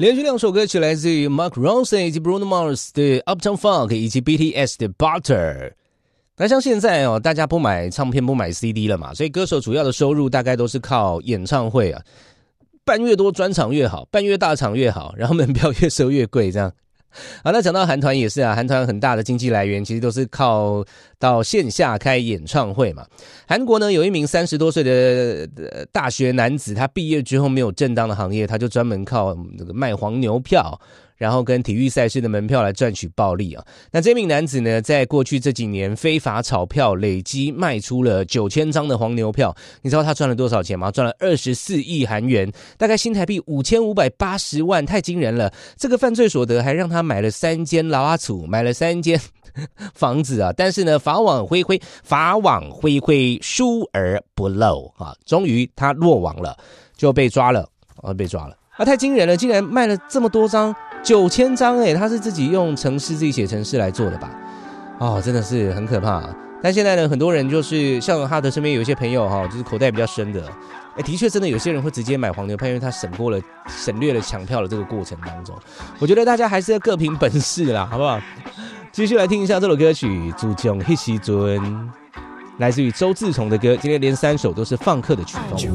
连续2首歌曲来自于 Mark Ronson 以及 Bruno Mars 的 Uptown Funk 以及 BTS 的 Butter。 那像现在大家不买唱片不买 CD 了嘛，所以歌手主要的收入大概都是靠演唱会啊，办越多专场越好，办越大场越好，然后门票越收越贵这样。好，那讲到韩团也是啊，韩团很大的经济来源其实都是靠到线下开演唱会嘛。韩国呢有一名30多岁的大学男子，他毕业之后没有正当的行业，他就专门靠这个卖黄牛票，然后跟体育赛事的门票来赚取暴利啊。那这名男子呢，在过去这几年非法炒票，累积卖出了9000张的黄牛票。你知道他赚了多少钱吗？赚了24亿韩元，大概新台币5580万，太惊人了。这个犯罪所得还让他买了3间老阿厝，买了3间房子啊。但是呢，法网恢恢，疏而不漏啊，终于他落网了，就被抓了啊，太惊人了，竟然卖了这么多张，9000张他是自己用程式自己写程式来做的吧？真的是很可怕。但现在呢，很多人就是像他的身边有一些朋友就是口袋比较深的，的确真的有些人会直接买黄牛票，因为他省略了抢票的这个过程当中。我觉得大家还是要各凭本事啦，好不好？继续来听一下这首歌曲《自从那时阵》，来自于周自从的歌，今天连3首都是放克的曲风。